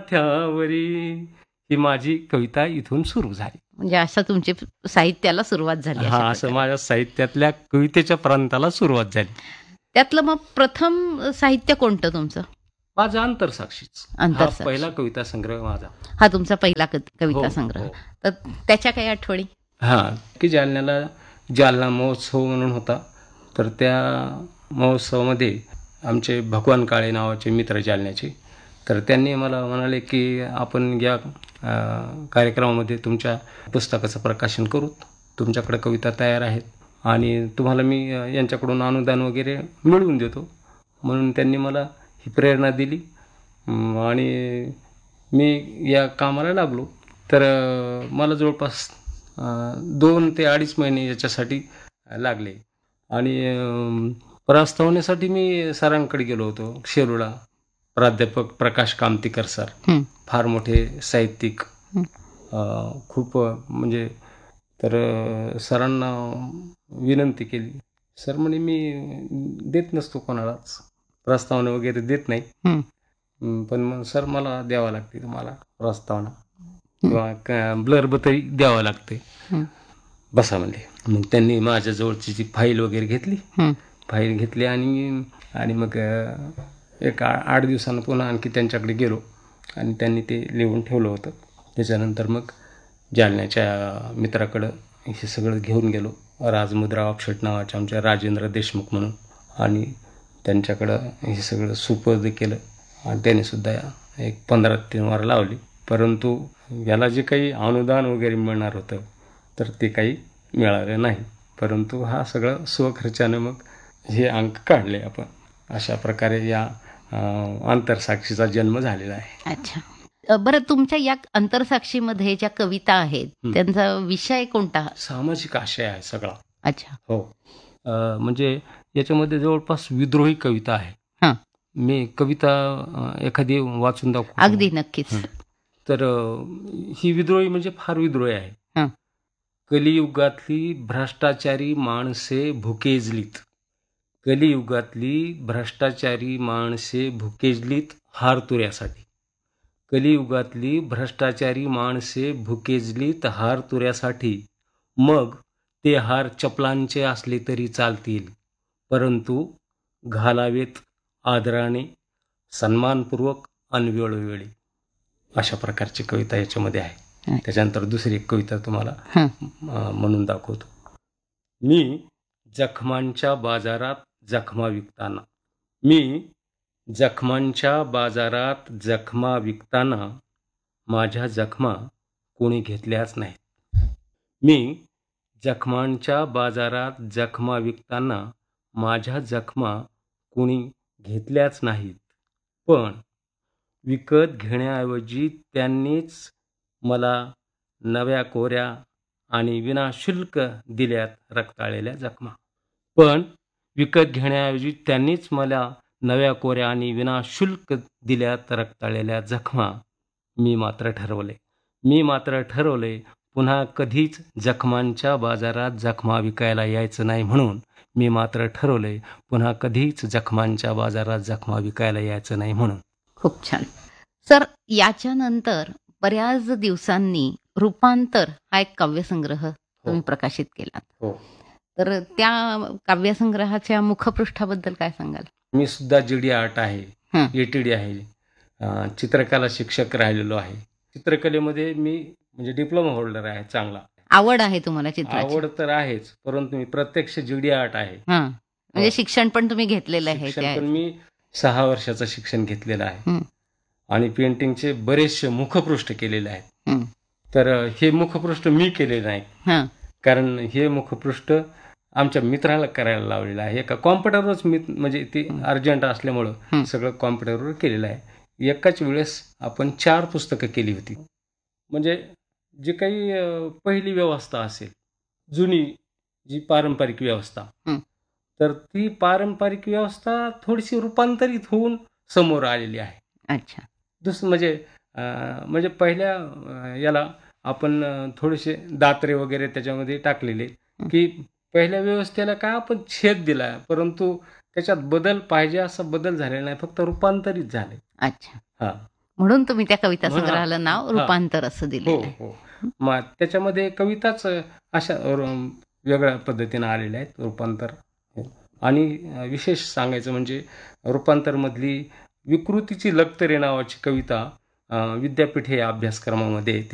माथ्यावरी, ही माझी कविता इथून सुरू झाली. म्हणजे असं तुमची साहित्याला सुरुवात झाली अशा हा, असं प्रकारे. माझ्या साहित्यातल्या कवितेच्या प्रांताला सुरुवात झाली. त्यातलं मग प्रथम साहित्य कोणतं तुमचं? माझा अंतरसाक्षीच हा अंतरसाक्षी. पहिला कविता संग्रह माझा. हा तुमचा पहिला हो, कविता संग्रह. हो. तर त्याच्या काही आठवणी? हा, की जालना महोत्सव म्हणून होता. तर त्या महोत्सवामध्ये आमचे भगवान काळे नावाचे मित्र जालन्याचे, तर त्यांनी मला म्हणाले की आपण या कार्यक्रमामध्ये तुमच्या पुस्तकाचं प्रकाशन करू, तुमच्याकडे कविता तयार आहेत आणि तुम्हाला मी यांच्याकडून अनुदान वगैरे मिळवून देतो. म्हणून त्यांनी मला ही प्रेरणा दिली आणि मी या कामाला लागलो. तर मला जवळपास 2 ते 2.5 महिने याच्यासाठी लागले आणि प्रस्तावनेसाठी मी सरांकडे गेलो होतो शेलूला. प्राध्यापक प्रकाश कामतीकर सर, फार मोठे साहित्यिक, खूप म्हणजे. तर सरांना विनंती केली. सर म्हणे मी देत नसतो कोणालाच, प्रस्तावना वगैरे देत नाही, पण मग सर मला द्यावं लागते तुम्हाला प्रस्तावना किंवा ब्लर्ब तरी द्यावं लागते, बसा म्हणले. मग त्यांनी माझ्याजवळची जी फाईल वगैरे घेतली आणि मग एक 8 दिवसानं पुन्हा आणखी त्यांच्याकडे गेलो आणि त्यांनी ते लिहून ठेवलं होतं. त्याच्यानंतर मग जालन्याच्या मित्राकडं हे सगळं घेऊन गेलो, राजमुद्रा ऑफसेट नावाच्या आमच्या राजेंद्र देशमुख म्हणून, आणि त्यांच्याकडं हे सगळं सुपूर्द केलं आणि त्यांनीसुद्धा एक 15 दिवस लावली. परंतु याला जे काही अनुदान वगैरे मिळणार होतं तर ते काही मिळालं नाही. परंतु हा सगळं स्वखर्चानं मग हे अंक काढले आपण. अशा प्रकारे या अंतरसाक्षीचा जन्म झालेला आहे. अच्छा, बरं, तुमच्या या अंतरसाक्षीमध्ये ज्या कविता आहेत त्यांचा विषय कोणता? सामाजिक आशय आहे सगळा. अच्छा. हो, म्हणजे याच्यामध्ये जवळपास विद्रोही कविता आहे. मी कविता एखादी वाचून दाखवू? अगदी, नक्कीच. तर ही विद्रोही म्हणजे फार विद्रोही आहे. कलियुगातली भ्रष्टाचारी माणसे भुकेजलीत, कलियुगातली भ्रष्टाचारी माणसे भुकेजलीत हारतुऱ्यासाठी, कलियुगातली भ्रष्टाचारी माणसे भुकेजलीत हारतुऱ्यासाठी. मग ते हार चपलांचे असले तरी चालतील, परंतु घालावेत आदराने, सन्मानपूर्वक आणि वेळोवेळी. अशा प्रकारची कविता याच्यामध्ये आहे. त्याच्यानंतर दुसरी एक कविता तुम्हाला म्हणून दाखवतो. मी जखमांच्या बाजारात जखमा विकताना, मी जखमांच्या बाजारात जखमा विकताना, माझ्या जखमा कोणी घेतल्याच नाहीत. मी जखमांच्या बाजारात जखमा विकताना, माझ्या जखमा कोणी घेतल्याच नाहीत. पण विकत घेण्याऐवजी त्यांनीच मला नव्या कोऱ्या आणि विनाशुल्क दिल्यात रक्ताळलेल्या जखमा. पण विकत घेण्याऐवजी त्यांनीच मला नव्या कोऱ्या आणि विनाशुल्क दिल्यात रक्ताळलेल्या जखमा. मी मात्र ठरवले पुन्हा कधीच जखमांच्या बाजारात जखमा विकायला यायचं नाही म्हणून. मी मात्र ठरवले पुन्हा कधीच जखमांच्या बाजारात जखमा विकायला यायचं नाही म्हणून. खूप छान. सर, याच्यानंतर बऱ्याच दिवसांनी रूपांतर हा एक काव्यसंग्रह तुम्ही प्रकाशित केला. तर त्या काव्यसंग्रहाच्या मुखपृष्ठाबद्दल काय सांगाल? मी सुद्धा जीडी आर्ट आहे, एटीडी आहे, चित्रकला शिक्षक राहिलेलो आहे. चित्रकलेमध्ये मी म्हणजे डिप्लोमा होल्डर आहे. चांगला आवड आहे तुम्हाला चित्राची? आवड तर आहेच, परंतु मी प्रत्यक्ष जीडी आर्ट आहे. म्हणजे शिक्षण पण तुम्ही घेतलेलं आहे? शिक्षण पण मी 6 वर्षाचं शिक्षण घेतलेलं आहे आणि पेंटिंगचे बरेचसे मुखपृष्ठ केलेले आहेत. तर हे मुखपृष्ठ मी केलेले नाही, कारण हे मुखपृष्ठ आमच्या मित्राला करायला लावलेलं आहे. एका कॉम्प्युटरवरच मी, म्हणजे ते अर्जंट असल्यामुळं सगळं कॉम्प्युटरवर केलेलं आहे. एकाच वेळेस आपण 4 पुस्तकं केली होती. म्हणजे जी काही पहिली व्यवस्था असेल, जुनी जी पारंपरिक व्यवस्था, तर ती पारंपरिक व्यवस्था थोडीशी रूपांतरित होऊन समोर आलेली आहे. अच्छा. दुसरं म्हणजे पहिल्या याला आपण थोडेसे दात्रे वगैरे त्याच्यामध्ये टाकलेले, की पहिल्या व्यवस्थेला काय आपण छेद दिला, परंतु त्याच्यात बदल पाहिजे असा बदल झालेला नाही, फक्त रूपांतरित झाले. अच्छा. म्हणून तुम्ही त्या कविता संग्रहाला नाव रूपांतर असं हो दिलेलं आहे. हो. मग त्याच्यामध्ये कविताच अशा वेगळ्या पद्धतीनं आलेल्या आहेत रूपांतर. आणि विशेष सांगायचं म्हणजे रूपांतरमधली विकृतीची लक्तरे नावाची कविता विद्यापीठ हे अभ्यासक्रमामध्ये